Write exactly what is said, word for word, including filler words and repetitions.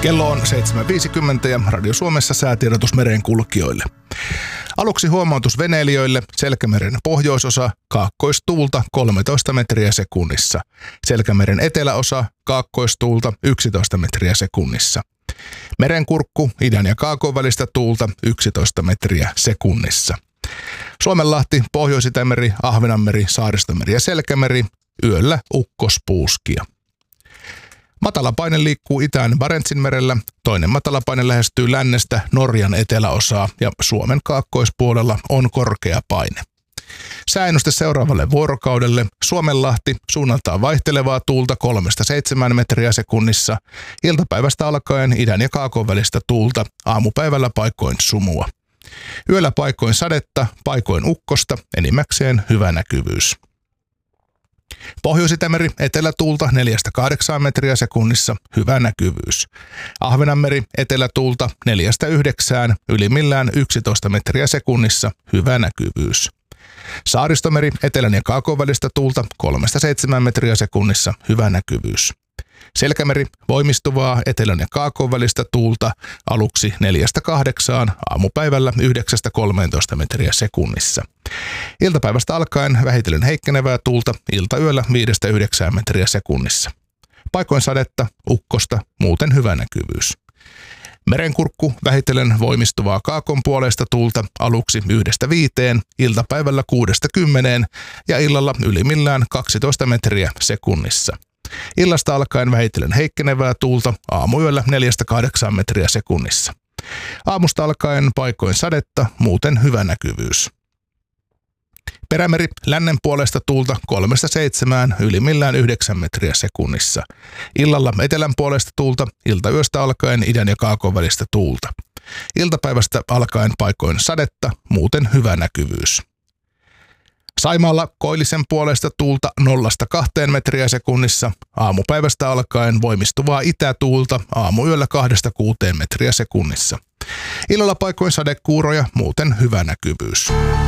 Kello on seitsemän viisikymmentä ja Radio Suomessa säätiedotus merenkulkijoille. Aluksi huomautus veneilijöille: Selkämeren pohjoisosa, kaakkoistuulta kolmetoista metriä sekunnissa. Selkämeren eteläosa, kaakkoistuulta yksitoista metriä sekunnissa. Merenkurkku, idän ja kaakon välistä tuulta yksitoista metriä sekunnissa. Suomenlahti, Pohjois-Itämeri, Ahvenanmeri, Saaristomeri ja Selkämeri, yöllä ukkospuuskia. Matalapaine liikkuu itään Barentsinmerellä, toinen matalapaine lähestyy lännestä Norjan eteläosaa ja Suomen kaakkoispuolella on korkea paine. Sääennuste seuraavalle vuorokaudelle: Suomenlahti, suunnaltaan vaihtelevaa tuulta kolmesta seitsemään metriä sekunnissa, iltapäivästä alkaen idän ja kaakon välistä tuulta, aamupäivällä paikoin sumua. Yöllä paikoin sadetta, paikoin ukkosta, enimmäkseen hyvä näkyvyys. Pohjois-Itämeri, etelätuulta neljästä kahdeksaan metriä sekunnissa, hyvä näkyvyys. Ahvenanmeri, etelätuulta neljästä yhdeksään, ylimmillään yksitoista metriä sekunnissa, hyvä näkyvyys. Saaristomeri, etelän ja kaakon välistä tuulta kolmesta seitsemään metriä sekunnissa, hyvä näkyvyys. Selkämeri, voimistuvaa etelän ja kaakon välistä tuulta aluksi neljästä kahdeksaan, aamupäivällä yhdeksästä kolmeentoista metriä sekunnissa. Iltapäivästä alkaen vähitellen heikkenevää tuulta, iltayöllä viidestä yhdeksään metriä sekunnissa. Paikoin sadetta, ukkosta, muuten hyvä näkyvyys. Merenkurkku, vähitellen voimistuvaa kaakon puoleista tuulta aluksi yhdestä viiteen, iltapäivällä kuudesta kymmeneen ja illalla ylimmillään kaksitoista metriä sekunnissa. Illasta alkaen vähitellen heikkenevää tuulta, aamuyöllä neljästä kahdeksaan metriä sekunnissa. Aamusta alkaen paikoin sadetta, muuten hyvä näkyvyys. Perämeri, lännen puolesta tuulta kolmesta seitsemään, ylimmillään yhdeksän metriä sekunnissa. Illalla etelän puolesta tuulta, iltayöstä alkaen idän ja kaakon välistä tuulta. Iltapäivästä alkaen paikoin sadetta, muuten hyvä näkyvyys. Saimaalla koillisen puolesta tuulta nollasta kahteen metriä sekunnissa, aamupäivästä alkaen voimistuvaa itätuulta, aamuyöllä kahdesta kuuteen metriä sekunnissa. Illalla paikoin sadekuuroja, muuten hyvä näkyvyys.